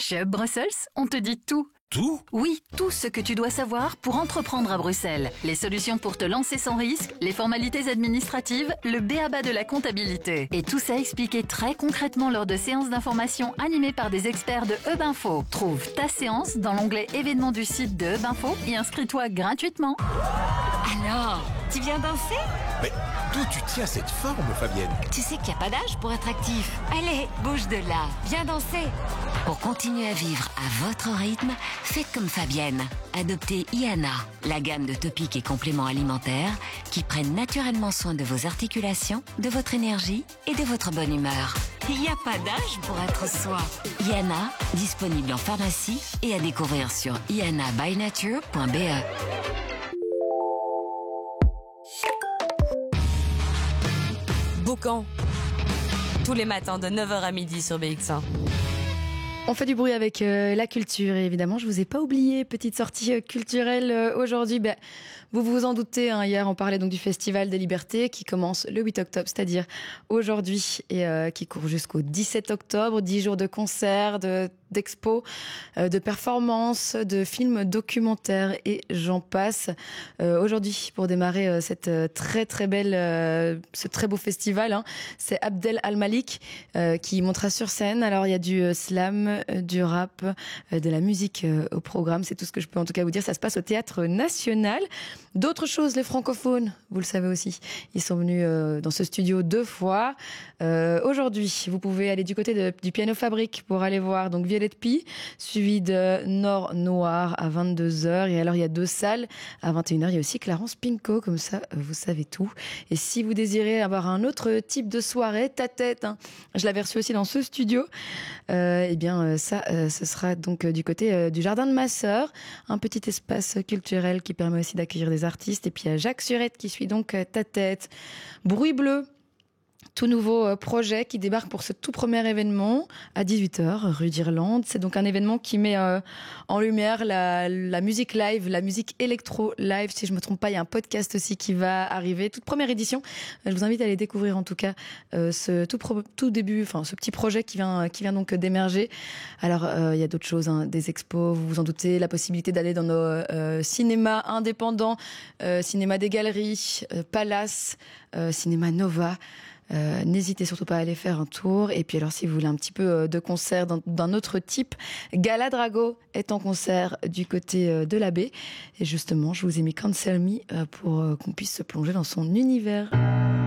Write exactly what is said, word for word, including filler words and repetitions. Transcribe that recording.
Chez Hub Brussels, on te dit tout. Tout ? Oui, tout ce que tu dois savoir pour entreprendre à Bruxelles. Les solutions pour te lancer sans risque, les formalités administratives, le b a ba de la comptabilité. Et tout ça expliqué très concrètement lors de séances d'information animées par des experts de Hub Info. Trouve ta séance dans l'onglet événements du site de Hub Info et inscris-toi gratuitement. Alors, tu viens danser ? Mais d'où tu tiens cette forme, Fabienne ? Tu sais qu'il n'y a pas d'âge pour être actif. Allez, bouge de là, viens danser. Pour continuer à vivre à votre rythme, faites comme Fabienne. Adoptez Iana, la gamme de topiques et compléments alimentaires qui prennent naturellement soin de vos articulations, de votre énergie et de votre bonne humeur. Il n'y a pas d'âge pour être soi. Iana, disponible en pharmacie et à découvrir sur iana by nature point b e. Boucan, tous les matins de neuf heures à midi sur B X un. On fait du bruit avec euh, la culture et évidemment je vous ai pas oublié, petite sortie euh, culturelle euh, aujourd'hui. Ben, vous vous en doutez, hein, hier on parlait donc du Festival des Libertés qui commence le huit octobre, c'est-à-dire aujourd'hui et euh, qui court jusqu'au dix-sept octobre, dix jours de concerts, de d'expos, euh, de performances, de films documentaires et j'en passe. Euh, aujourd'hui, pour démarrer euh, cette euh, très très belle, euh, ce très beau festival, hein, c'est Abdel Al-Malik euh, qui montera sur scène. Alors il y a du euh, slam, euh, du rap, euh, de la musique euh, au programme. C'est tout ce que je peux en tout cas vous dire. Ça se passe au Théâtre National. D'autres choses, les francophones, vous le savez aussi, ils sont venus euh, dans ce studio deux fois. Euh, aujourd'hui, vous pouvez aller du côté de, du Piano Fabrique pour aller voir donc Violette Pie, suivi de Nord Noir à vingt-deux heures. Et alors, il y a deux salles. À vingt et une heures, il y a aussi Clarence Pinko. Comme ça, vous savez tout. Et si vous désirez avoir un autre type de soirée, ta tête, hein, je l'avais reçu aussi dans ce studio, euh, eh bien, ça, euh, ce sera donc du côté euh, du Jardin de ma sœur. Un petit espace culturel qui permet aussi d'accueillir des artistes. Et puis, il y a Jacques Surette qui suit donc euh, ta tête. Bruit bleu. Tout nouveau projet qui débarque pour ce tout premier événement à dix-huit heures, rue d'Irlande. C'est donc un événement qui met euh, en lumière la, la musique live, la musique électro live. Si je me trompe pas, il y a un podcast aussi qui va arriver. Toute première édition. Je vous invite à aller découvrir en tout cas euh, ce tout, pro, tout début, enfin ce petit projet qui vient, qui vient donc d'émerger. Alors euh, il y a d'autres choses, hein, des expos, vous vous en doutez, la possibilité d'aller dans nos euh, cinémas indépendants, euh, cinéma des galeries, euh, Palace, euh, cinéma Nova. Euh, n'hésitez surtout pas à aller faire un tour. Et puis alors si vous voulez un petit peu de concert d'un, d'un autre type, Gala Drago est en concert du côté de la baie. Et justement, je vous ai mis Cancel Me pour qu'on puisse se plonger dans son univers.